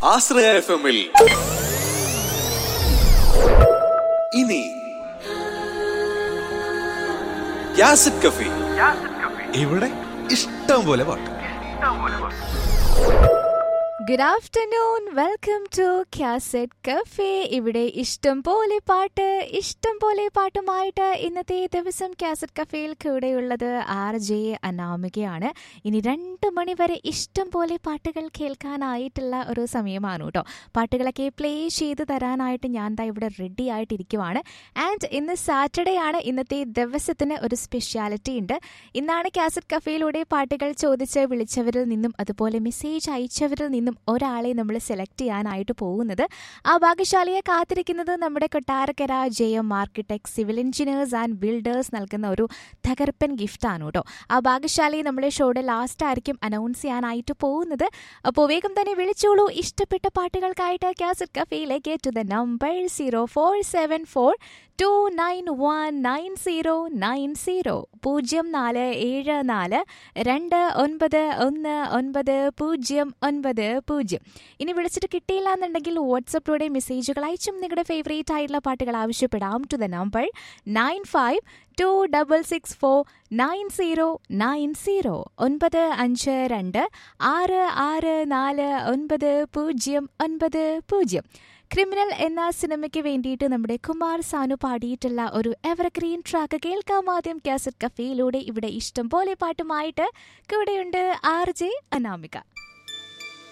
ആശ്രയ FM-ൽ ഇനി യാസിഡ് കഫേ. ഇവിടെ ഇഷ്ടം പോലെ പാട്ട്. Good afternoon, welcome to cassette cafe. ഇവിടെ ഇഷ്ടം പോലെ പാട്ടുമായിട്ട് ഇന്നത്തെ ദിവസം കാസറ്റ് കഫേയിൽ കൂടെയുള്ളത് RJ അനാമികയാണ്. ഇനി 2 മണി വരെ ഇഷ്ടം പോലെ പാട്ടുകൾ കേൾക്കാനായിട്ടുള്ള ഒരു സമയമാണ് കേട്ടോ. പാട്ടുകളൊക്കെ പ്ലേ ചെയ്ത് തരാനായിട്ട് ഞാൻ ദാ ഇവിടെ റെഡി ആയിട്ടിരിക്കുവാണ്. ആൻഡ് ഇന്ന് സാറ്റർഡേ ആണ്. ഇന്നത്തെ ദിവസത്തിന് ഒരു സ്പെഷ്യാലിറ്റി ഉണ്ട്. ഇന്നാണ് കാസറ്റ് കഫേയിലൂടെ പാട്ടുകൾ ചോദിച്ച് വിളിച്ചവരിൽ നിന്നും അതുപോലെ മെസ്സേജ് അയച്ചവരിൽ നിന്നും ഒരാളെ നമ്മൾ സെലക്ട് ചെയ്യാനായിട്ട് പോകുന്നത്. ആ ഭാഗ്യശാലിയെ കാത്തിരിക്കുന്നത് നമ്മുടെ Kottarakkara JM architect civil engineers and builders നൽകുന്ന ഒരു തകർപ്പൻ ഗിഫ്റ്റാണ് കേട്ടോ. ആ ഭാഗ്യശാലിയെ നമ്മുടെ ഷോയുടെ ലാസ്റ്റ് ആയിരിക്കും അനൗൺസ് ചെയ്യാനായിട്ട് പോകുന്നത്. അപ്പോൾ വേഗം തന്നെ വിളിച്ചോളൂ. ഇഷ്ടപ്പെട്ട പാട്ടുകൾക്കായിട്ട് കാസറ്റ് കഫേയിലേക്ക് ടു ദ നമ്പർ 0474291990 0474291990. ഇനി വിളിച്ചിട്ട് കിട്ടിയില്ല എന്നുണ്ടെങ്കിൽ വാട്സപ്പിലൂടെ മെസ്സേജുകൾ അയച്ചും നിങ്ങളുടെ ഫേവറേറ്റ് ആയിട്ടുള്ള പാട്ടുകൾ ആവശ്യപ്പെടാം ടു ദ നമ്പർ 9526649090 9526649090. ക്രിമിനൽ എന്ന സിനിമയ്ക്ക് വേണ്ടിയിട്ട് നമ്മുടെ കുമാർ സാനു പാടിയിട്ടുള്ള ഒരു എവർഗ്രീൻ ട്രാക്ക് കേൾക്കാം ആദ്യം കാസറ്റ് കഫേയിലൂടെ. ഇവിടെ ഇഷ്ടം പോലെ പാട്ടുമായിട്ട് കൂടെയുണ്ട് RJ അനാമിക.